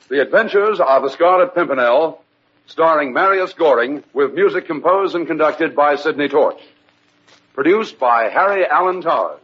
The Adventures of the Scarlet Pimpernel, starring Marius Goring, with music composed and conducted by Sidney Torch. Produced by Harry Allen Towers.